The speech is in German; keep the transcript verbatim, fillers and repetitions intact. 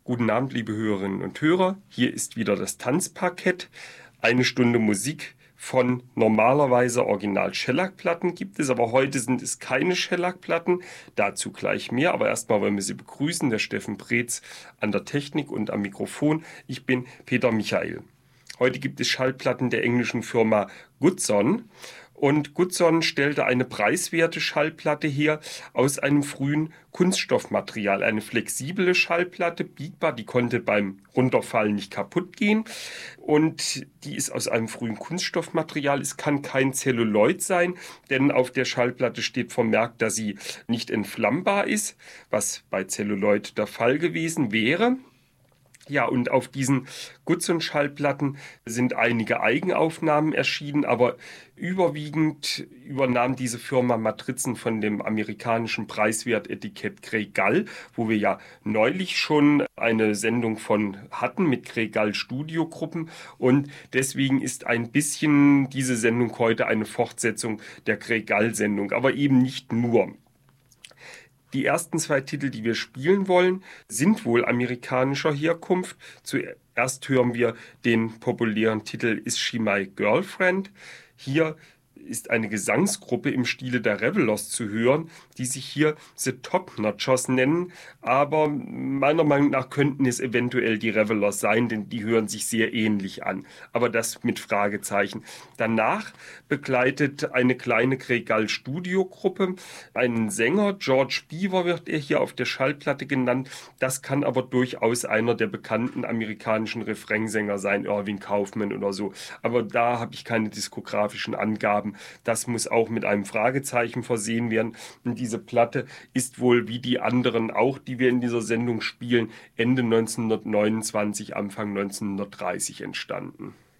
Guten Abend, liebe Hörerinnen und Hörer. Hier ist wieder das Tanzparkett. Eine Stunde Musik von normalerweise Original-Shellac-Platten gibt es, aber heute sind es keine Shellac-Platten. Dazu gleich mehr, aber erstmal wollen wir Sie begrüßen. Der Steffen Preetz an der Technik und am Mikrofon. Ich bin Peter Michael. Heute gibt es Schallplatten der englischen Firma Goodson. Und Goodson stellte eine preiswerte Schallplatte her aus einem frühen Kunststoffmaterial. Eine flexible Schallplatte, biegbar, die konnte beim Runterfallen nicht kaputt gehen. Und die ist aus einem frühen Kunststoffmaterial. Es kann kein Zelluloid sein, denn auf der Schallplatte steht vermerkt, dass sie nicht entflammbar ist, was bei Zelluloid der Fall gewesen wäre. Ja, und auf diesen Goodson-Schallplatten sind einige Eigenaufnahmen erschienen, aber überwiegend übernahm diese Firma Matrizen von dem amerikanischen Preiswertetikett Grey Gull, wo wir ja neulich schon eine Sendung von hatten mit Grey Gull Studiogruppen, und deswegen ist ein bisschen diese Sendung heute eine Fortsetzung der Grey Gull Sendung, aber eben nicht nur. Die ersten zwei Titel, die wir spielen wollen, sind wohl amerikanischer Herkunft. Zuerst hören wir den populären Titel Is She My Girlfriend? Hier ist eine Gesangsgruppe im Stile der Revelers zu hören, die sich hier The Top Notchers nennen, aber meiner Meinung nach könnten es eventuell die Revelers sein, denn die hören sich sehr ähnlich an, aber das mit Fragezeichen. Danach begleitet eine kleine Grey Gull Studiogruppe einen Sänger, George Beaver wird er hier auf der Schallplatte genannt, das kann aber durchaus einer der bekannten amerikanischen Refrainsänger sein, Irving Kaufman oder so, aber da habe ich keine diskografischen Angaben. Das muss auch mit einem Fragezeichen versehen werden. Und diese Platte ist wohl wie die anderen auch, die wir in dieser Sendung spielen, Ende neunzehnhundertneunundzwanzig, Anfang neunzehnhundertdreißig entstanden.